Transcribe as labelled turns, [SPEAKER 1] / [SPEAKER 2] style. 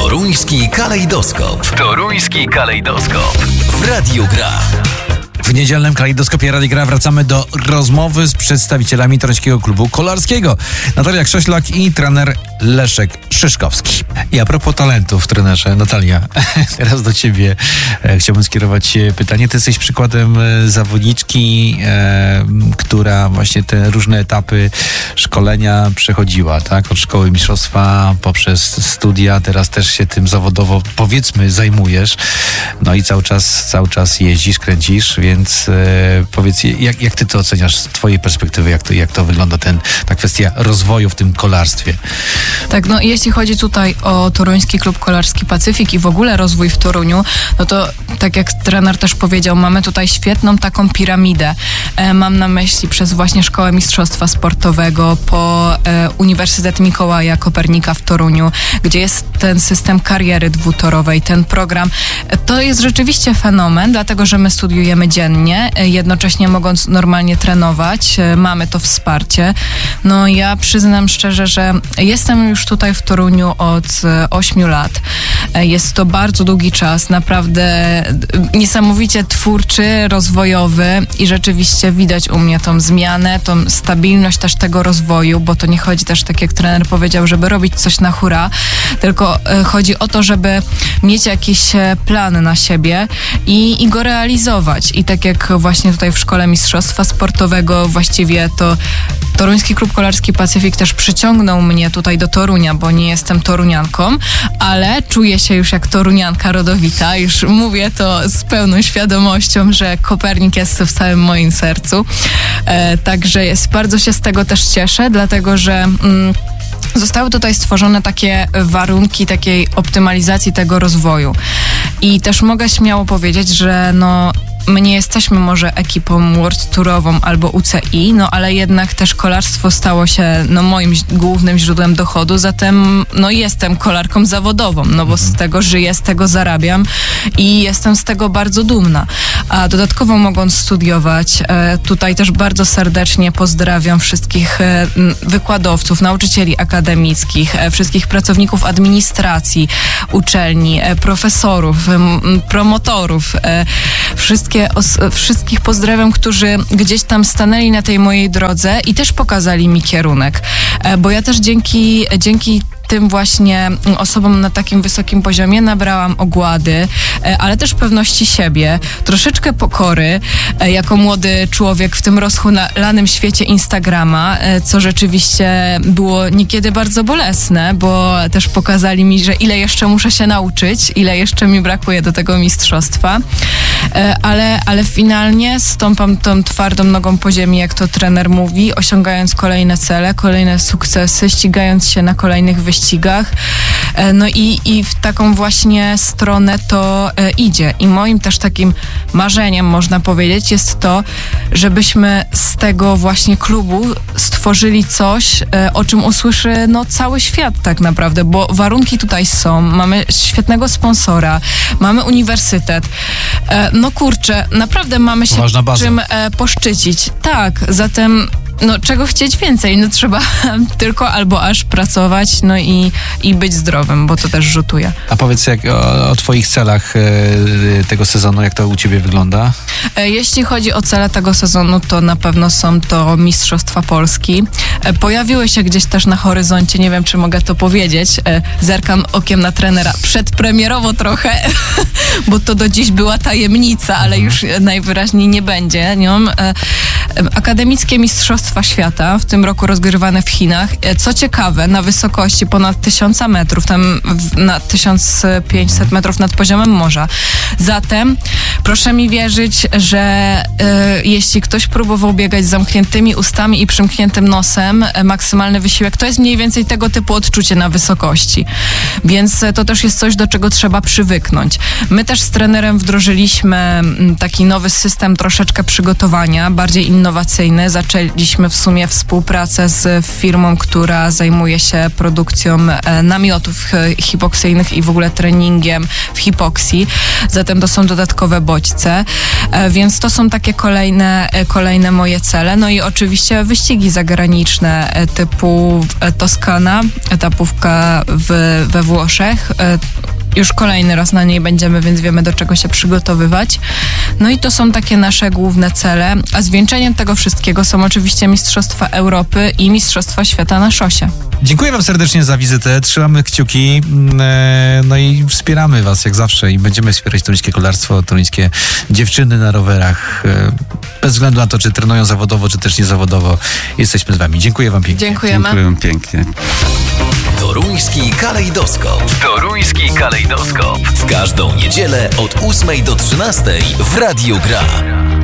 [SPEAKER 1] Toruński kalejdoskop. Toruński kalejdoskop. W Radiu Gra.
[SPEAKER 2] W niedzielnym kalejdoskopie Radia Gra wracamy do rozmowy z przedstawicielami Toruńskiego Klubu Kolarskiego. Natalia Krześlak i trener Leszek Szyszkowski. I a propos talentów, trenerze, Natalia, teraz do ciebie chciałbym skierować pytanie. Ty jesteś przykładem zawodniczki, która właśnie te różne etapy szkolenia przechodziła, tak? Od szkoły mistrzostwa poprzez studia, teraz też się tym zawodowo, powiedzmy, zajmujesz. No i cały czas jeździsz, kręcisz, więc powiedz, jak ty to oceniasz z twojej perspektywy, jak to wygląda ta kwestia rozwoju w tym kolarstwie?
[SPEAKER 3] Tak, no jeśli chodzi tutaj o Toruński Klub Kolarski Pacyfik i w ogóle rozwój w Toruniu, no to tak jak trener też powiedział, mamy tutaj świetną taką piramidę. Mam na myśli przez właśnie Szkołę Mistrzostwa Sportowego po Uniwersytet Mikołaja Kopernika w Toruniu, gdzie jest ten system kariery dwutorowej, ten program. To jest rzeczywiście fenomen, dlatego że my studiujemy dziennie, jednocześnie mogąc normalnie trenować. Mamy to wsparcie. No ja przyznam szczerze, że jestem już tutaj w Toruniu od 8 lat. Jest to bardzo długi czas, naprawdę niesamowicie twórczy, rozwojowy i rzeczywiście widać u mnie tą zmianę, tą stabilność też tego rozwoju, bo to nie chodzi też, tak jak trener powiedział, żeby robić coś na hura, tylko chodzi o to, żeby mieć jakiś plan na siebie i go realizować. I tak jak właśnie tutaj w Szkole Mistrzostwa Sportowego właściwie to Toruński Klub Kolarski Pacyfik też przyciągnął mnie tutaj do Torunia, bo nie jestem torunianką, ale czuję się już jak torunianka rodowita. Już mówię to z pełną świadomością, że Kopernik jest w całym moim sercu. Także bardzo się z tego też cieszę, dlatego że zostały tutaj stworzone takie warunki takiej optymalizacji tego rozwoju. I też mogę śmiało powiedzieć, że my nie jesteśmy może ekipą World Tourową albo UCI, ale jednak też kolarstwo stało się moim głównym źródłem dochodu, zatem jestem kolarką zawodową, bo z tego żyję, z tego zarabiam i jestem z tego bardzo dumna. A dodatkowo mogąc studiować, tutaj też bardzo serdecznie pozdrawiam wszystkich wykładowców, nauczycieli akademickich, wszystkich pracowników administracji, uczelni, profesorów, promotorów, wszystkich pozdrawiam, którzy gdzieś tam stanęli na tej mojej drodze i też pokazali mi kierunek, bo ja też dzięki tym właśnie osobom na takim wysokim poziomie nabrałam ogłady, ale też pewności siebie, troszeczkę pokory jako młody człowiek w tym rozhulanym świecie Instagrama, co rzeczywiście było niekiedy bardzo bolesne, bo też pokazali mi, że ile jeszcze muszę się nauczyć, ile jeszcze mi brakuje do tego mistrzostwa, ale finalnie stąpam tą twardą nogą po ziemi, jak to trener mówi, osiągając kolejne cele, kolejne sukcesy, ścigając się na kolejnych wyścigach. I w taką właśnie stronę to idzie. I moim też takim marzeniem, można powiedzieć, jest to, żebyśmy z tego właśnie klubu stworzyli coś, o czym usłyszy cały świat tak naprawdę, bo warunki tutaj są, mamy świetnego sponsora, mamy uniwersytet. Naprawdę mamy się czym poszczycić. Tak, zatem czego chcieć więcej? Trzeba tylko albo aż pracować, i być zdrowym, bo to też rzutuje.
[SPEAKER 2] A powiedz o twoich celach tego sezonu, jak to u ciebie wygląda?
[SPEAKER 3] Jeśli chodzi o cele tego sezonu, to na pewno są to Mistrzostwa Polski. Pojawiły się gdzieś też na horyzoncie, nie wiem, czy mogę to powiedzieć. Zerkam okiem na trenera przedpremierowo trochę, bo to do dziś była tajemnica, ale już najwyraźniej nie będzie nią. Akademickie Mistrzostwa Świata, w tym roku rozgrywane w Chinach. Co ciekawe, na wysokości ponad 1000 metrów, tam na 1500 metrów nad poziomem morza. Zatem proszę mi wierzyć, że jeśli ktoś próbował biegać z zamkniętymi ustami i przymkniętym nosem, maksymalny wysiłek, to jest mniej więcej tego typu odczucie na wysokości. Więc to też jest coś, do czego trzeba przywyknąć. My też z trenerem wdrożyliśmy taki nowy system troszeczkę przygotowania, bardziej innowacyjny. Zaczęliśmy w sumie współpracę z firmą, która zajmuje się produkcją namiotów hipoksyjnych i w ogóle treningiem w hipoksji. Zatem to są dodatkowe bodźce, więc to są takie kolejne moje cele. No i oczywiście wyścigi zagraniczne typu Toskana, etapówka we Włoszech. Już kolejny raz na niej będziemy, więc wiemy, do czego się przygotowywać. No i to są takie nasze główne cele, a zwieńczeniem tego wszystkiego są oczywiście Mistrzostwa Europy i Mistrzostwa Świata na szosie.
[SPEAKER 2] Dziękuję wam serdecznie za wizytę, trzymamy kciuki, no i wspieramy was jak zawsze i będziemy wspierać toruńskie kolarstwo, toruńskie dziewczyny na rowerach, bez względu na to, czy trenują zawodowo, czy też niezawodowo. Jesteśmy z wami. Dziękuję wam pięknie.
[SPEAKER 3] Dziękujemy.
[SPEAKER 4] Dziękuję pięknie.
[SPEAKER 1] Toruński kalejdoskop. Toruński kalejdoskop. W każdą niedzielę od 8 do 13 w Radiu Gra.